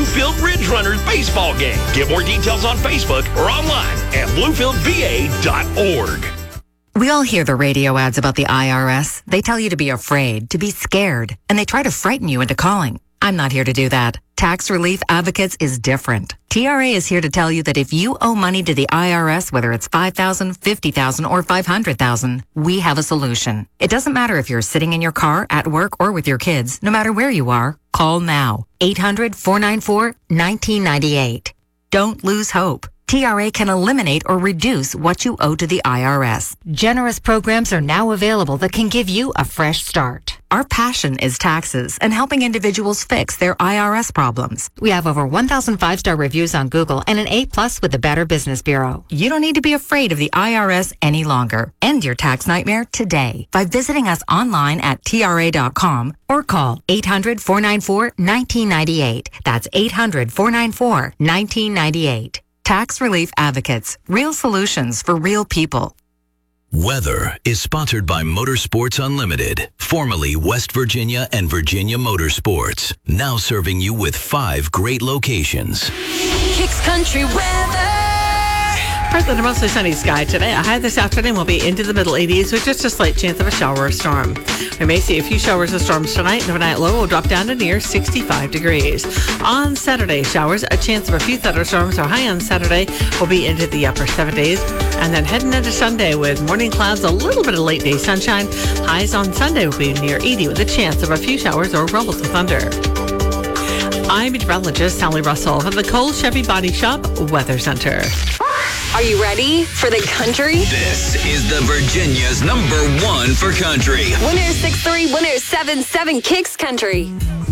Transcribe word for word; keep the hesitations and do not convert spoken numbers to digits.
Bluefield Ridge Runners baseball game. Get more details on Facebook or online at bluefield b a dot org. We all hear the radio ads about the I R S. They tell you to be afraid, to be scared, and they try to frighten you into calling. I'm not here to do that. Tax Relief Advocates is different. T R A is here to tell you that if you owe money to the I R S, whether it's five thousand dollars, fifty thousand dollars, or five hundred thousand dollars, we have a solution. It doesn't matter if you're sitting in your car, at work, or with your kids. No matter where you are, call now. eight hundred, four nine four, one nine nine eight. Don't lose hope. T R A can eliminate or reduce what you owe to the I R S. Generous programs are now available that can give you a fresh start. Our passion is taxes and helping individuals fix their I R S problems. We have over one thousand five-star reviews on Google and an A plus with the Better Business Bureau. You don't need to be afraid of the I R S any longer. End your tax nightmare today by visiting us online at T R A dot com or call eight hundred, four nine four, one nine nine eight. That's eight hundred, four nine four, one nine nine eight. Tax Relief Advocates. Real solutions for real people. Weather is sponsored by Motorsports Unlimited, formerly West Virginia and Virginia Motorsports, now serving you with five great locations. Kicks Country weather. Partly to mostly sunny sky today. A high this afternoon will be into the middle eighties with just a slight chance of a shower or storm. We may see a few showers or storms tonight, and the night low will drop down to near sixty-five degrees. On Saturday, showers, a chance of a few thunderstorms. Our high on Saturday will be into the upper seventies. And then heading into Sunday with morning clouds, a little bit of late day sunshine. Highs on Sunday will be near eighty with a chance of a few showers or rumbles of thunder. I'm meteorologist Sally Russell from the Cole Chevy Body Shop Weather Center. Are you ready for the country? This is the Virginia's number one for country. Winner six three, winner seven seven, Kicks Country.